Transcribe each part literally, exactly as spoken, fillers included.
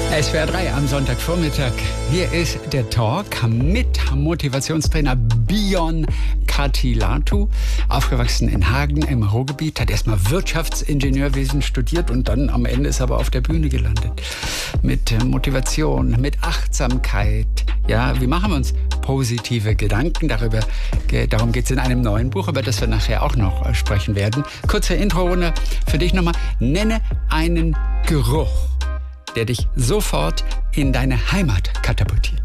S W R drei am Sonntagvormittag. Hier ist der Talk mit Motivationstrainer Bion Katilatu. Aufgewachsen in Hagen im Ruhrgebiet, hat erstmal Wirtschaftsingenieurwesen studiert und dann am Ende ist er aber auf der Bühne gelandet. Mit Motivation, mit Achtsamkeit. Ja, wie machen wir uns positive Gedanken? Darüber, darum geht es in einem neuen Buch, über das wir nachher auch noch sprechen werden. Kurze Intro-Runde für dich nochmal. Nenne einen Geruch, der dich sofort in deine Heimat katapultiert.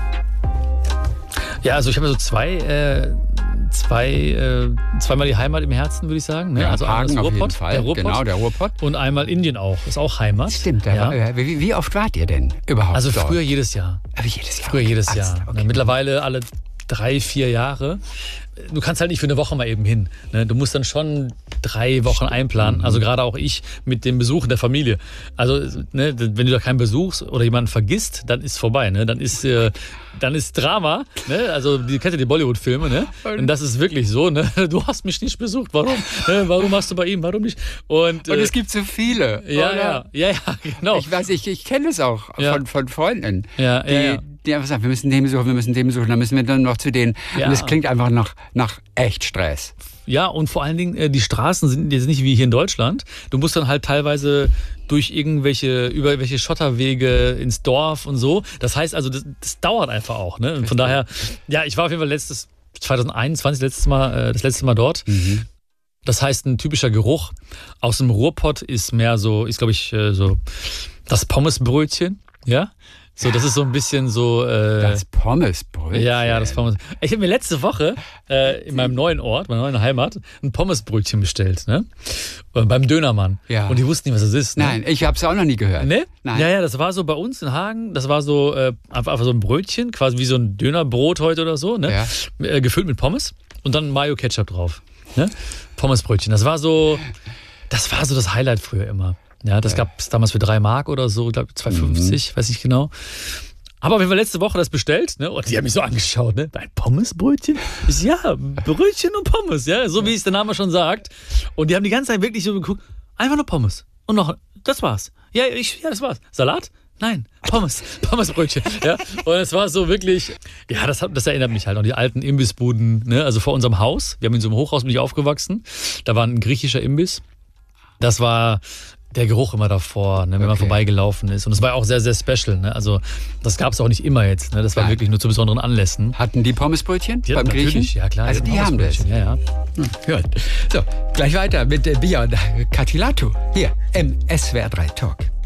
Ja, also ich habe so zwei, äh, zwei, äh, zweimal die Heimat im Herzen, würde ich sagen. Ne? Ja, also Hagen einmal das auf jeden Ruhrpott, Fall. der Ruhrpott, genau, der Ruhrpott. Und einmal Indien auch, ist auch Heimat. Stimmt, ja. war, wie, wie oft wart ihr denn überhaupt Also dort? früher jedes Jahr. Aber jedes Jahr? Früher jedes okay. Jahr. Angst, okay. Ja, mittlerweile alle drei, vier Jahre. Du kannst halt nicht für eine Woche mal eben hin. Ne? Du musst dann schon drei Wochen einplanen. Also gerade auch ich mit dem Besuchen der Familie. Also ne, wenn du da keinen besuchst oder jemanden vergisst, dann ist vorbei. Ne? Dann ist äh, dann ist Drama. Ne? Also die kennt ja die Bollywood-Filme. Ne? Und das ist wirklich so. Ne? Du hast mich nicht besucht. Warum? Ne? Warum hast du bei ihm? Warum nicht? Und, Und es gibt so viele. Ja, oder? ja, ja, ja, genau. Ich weiß, ich, ich kenne es auch Ja. von, von Freunden, Ja, die, ja, ja. die einfach sagen, wir müssen dem besuchen, wir müssen dem besuchen, dann müssen wir dann noch zu denen. Ja. Und es klingt einfach nach, nach echt Stress. Ja, und vor allen Dingen, äh, die Straßen sind jetzt nicht wie hier in Deutschland. Du musst dann halt teilweise durch irgendwelche, über welche Schotterwege ins Dorf und so. Das heißt also, das, das dauert einfach auch. Ne? Und von daher, ja, ich war auf jeden Fall letztes, zwanzig einundzwanzig, letztes Mal, äh, das letzte Mal dort. Mhm. Das heißt, ein typischer Geruch aus dem Ruhrpott ist mehr so, ist glaube ich äh, so das Pommesbrötchen, ja. So, das ist so ein bisschen so. Äh, Das Pommesbrötchen. Ja, ja, das Pommes. Ich habe mir letzte Woche äh, in meinem neuen Ort, meiner neuen Heimat, ein Pommesbrötchen bestellt, ne? Äh, beim Dönermann. Ja. Und die wussten nicht, was das ist. Ne? Nein, ich habe es auch noch nie gehört. Ne? Nein. Ja, ja, das war so bei uns in Hagen, das war so äh, einfach, einfach so ein Brötchen, quasi wie so ein Dönerbrot heute oder so, ne? Ja. Äh, gefüllt mit Pommes und dann Mayo Ketchup drauf. Ne? Pommesbrötchen. Das war so, das war so das Highlight früher immer. Ja, das Ja. gab es damals für drei Mark oder so, ich glaube zwei fünfzig, weiß nicht genau. Aber auf jeden Fall letzte Woche das bestellt, ne? Und die haben mich so angeschaut, ne? Ein Pommesbrötchen? Ich so, ja, Brötchen und Pommes, ja, so wie es der Name schon sagt. Und die haben die ganze Zeit wirklich so geguckt, einfach nur Pommes. Und noch, das war's. Ja, ich, ja, das war's. Salat? Nein, Pommes, Pommesbrötchen. Ja. Und es war so wirklich, ja, das, hat, das erinnert mich halt an die alten Imbissbuden, ne? Also vor unserem Haus. Wir haben in so einem Hochhaus, bin ich aufgewachsen. Da war ein griechischer Imbiss. Das war der Geruch immer davor, ne, wenn man Okay. vorbeigelaufen ist. Und es war auch sehr, sehr special. Ne? Also das gab es auch nicht immer jetzt. Ne? Das war Nein. wirklich nur zu besonderen Anlässen. Hatten die Pommesbrötchen Die beim hatten Griechen? natürlich, ja klar. Also die hatten haben das. Pommesbrötchen, Ja, ja. Gut. So, gleich weiter mit äh, Bion Katilatu hier im S W R drei Talk.